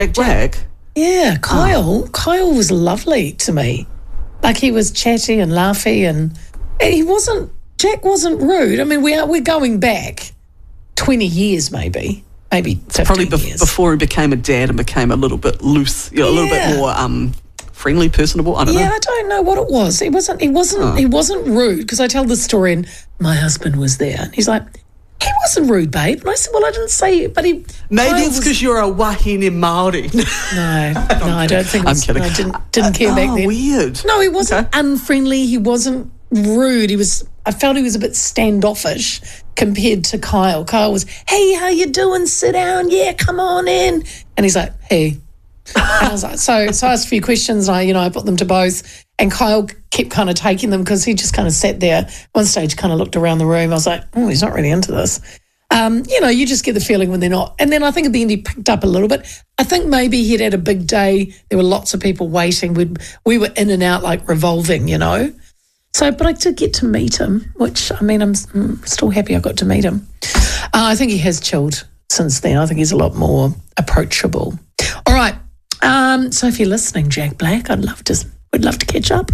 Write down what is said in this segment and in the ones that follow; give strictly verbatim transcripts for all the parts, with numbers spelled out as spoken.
Jack Black? Yeah, Kyle. Oh. Kyle was lovely to me. Like, he was chatty and laughy, and he wasn't, Jack wasn't rude. I mean, we are, we're going back twenty years maybe, maybe fifteen Probably be- years. before he became a dad and became a little bit loose, you know, a little Yeah. bit more um, friendly, personable. I don't yeah, know. I don't know what it was. He wasn't, he wasn't, Oh. he wasn't rude, because I tell the story and my husband was there. And he's like, he wasn't rude, babe. And I said, well, I didn't say, but he... Maybe Kyle it's was- because you're a wahine Māori. No, no, I don't think it I'm was, kidding. no, I didn't, didn't care oh, back then. weird. No, he wasn't Okay. unfriendly. He wasn't rude. He was, I felt he was a bit standoffish compared to Kyle. Kyle was, hey, how you doing? Sit down. Yeah, come on in. And he's like, hey. And I was like, so, so I asked a few questions. And I, you know, I put them to both. And Kyle kept kind of taking them because he just kind of sat there. One stage, kind of looked around the room. I was like, oh, he's not really into this. Um, you know, you just get the feeling when they're not. And then I think at the end he picked up a little bit. I think maybe he'd had a big day. There were lots of people waiting. We'd, we were in and out like revolving, you know. So, but I did get to meet him, which, I mean, I'm, I'm still happy I got to meet him. Uh, I think he has chilled since then. I think he's a lot more approachable. All right. Um, so if you're listening, Jack Black, I'd love to, would love to catch up.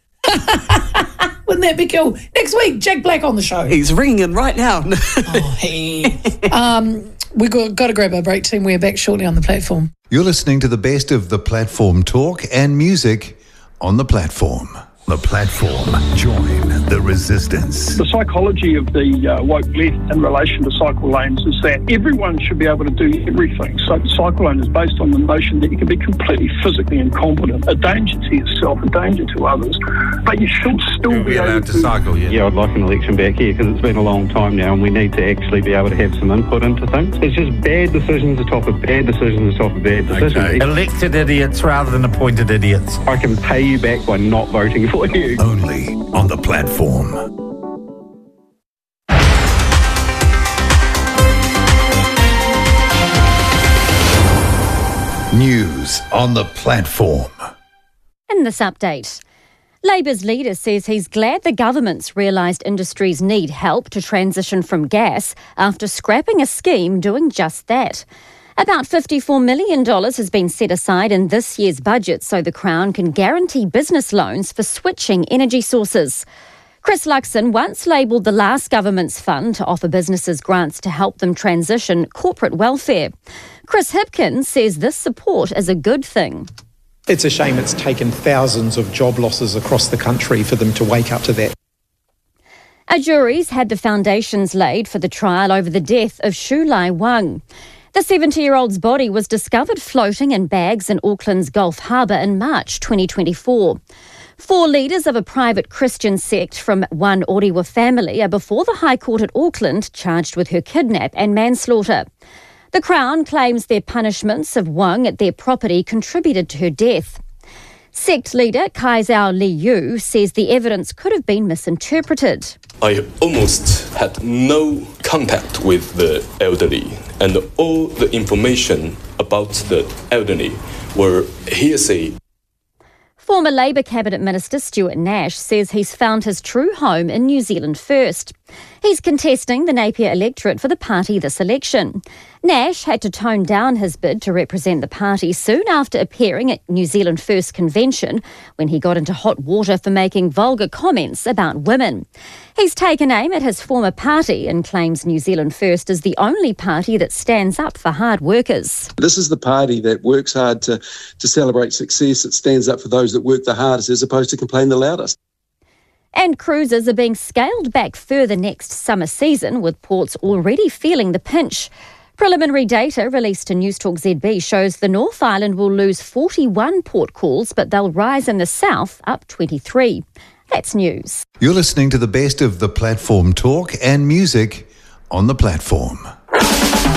Wouldn't that be cool? Next week, Jack Black on the show. He's ringing in right now. Oh, hey. um, we got, got to grab our break, team. We're back shortly on the platform. You're listening to the best of the platform talk and music on the platform. The platform. Join the resistance. The psychology of the uh, woke left in relation to cycle lanes is that everyone should be able to do everything. So the cycle lane is based on the notion that you can be completely physically incompetent, a danger to yourself, a danger to others, but you should still You'll be, be able allowed to... to cycle, yeah. Yeah, I'd like an election back here because it's been a long time now and we need to actually be able to have some input into things. It's just bad decisions atop of bad decisions atop of bad decisions. Okay. Elected idiots rather than appointed idiots. I can pay you back by not voting for you. Only on the platform. News on the platform. In this update, Labour's leader says he's glad the government's realised industries need help to transition from gas after scrapping a scheme doing just that. About fifty-four million dollars has been set aside in this year's budget so the Crown can guarantee business loans for switching energy sources. Chris Luxon once labelled the last government's fund to offer businesses grants to help them transition corporate welfare. Chris Hipkins says this support is a good thing. It's a shame it's taken thousands of job losses across the country for them to wake up to that. A jury's had the foundations laid for the trial over the death of Shu Lai Wang. The seventy-year-old's body was discovered floating in bags in Auckland's Gulf Harbour in March twenty twenty-four. Four leaders of a private Christian sect from one Orewa family are before the High Court at Auckland charged with her kidnap and manslaughter. The Crown claims their punishments of Wang at their property contributed to her death. Sect leader Kai Zhao Li Yu says the evidence could have been misinterpreted. I almost had no contact with the elderly, and all the information about the elderly were hearsay. Former Labour Cabinet Minister Stuart Nash says he's found his true home in New Zealand First. He's contesting the Napier electorate for the party this election. Nash had to tone down his bid to represent the party soon after appearing at New Zealand First convention when he got into hot water for making vulgar comments about women. He's taken aim at his former party and claims New Zealand First is the only party that stands up for hard workers. This is the party that works hard to, to celebrate success. It stands up for those that work the hardest as opposed to complain the loudest. And cruises are being scaled back further next summer season, with ports already feeling the pinch. Preliminary data released to Newstalk Z B shows the North Island will lose forty-one port calls, but they'll rise in the south, up twenty-three. That's news. You're listening to the best of the platform talk and music on the platform.